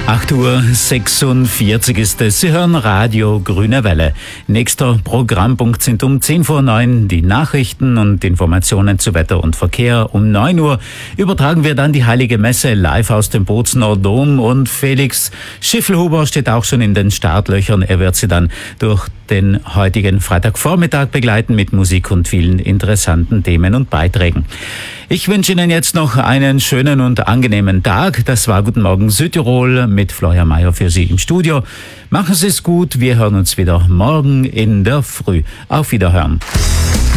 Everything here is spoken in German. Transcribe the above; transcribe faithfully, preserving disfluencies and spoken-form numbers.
acht Uhr sechsundvierzig ist es. Sie hören Radio Grüne Welle. Nächster Programmpunkt sind um zehn vor neun die Nachrichten und Informationen zu Wetter und Verkehr. Um neun Uhr übertragen wir dann die Heilige Messe live aus dem Bozner Dom und Felix Schiffelhuber steht auch schon in den Startlöchern. Er wird Sie dann durch den heutigen Freitagvormittag begleiten mit Musik und vielen interessanten Themen und Beiträgen. Ich wünsche Ihnen jetzt noch einen schönen und angenehmen Tag. Das war Guten Morgen Südtirol mit Florian Mayer für Sie im Studio. Machen Sie es gut. Wir hören uns wieder morgen in der Früh. Auf Wiederhören.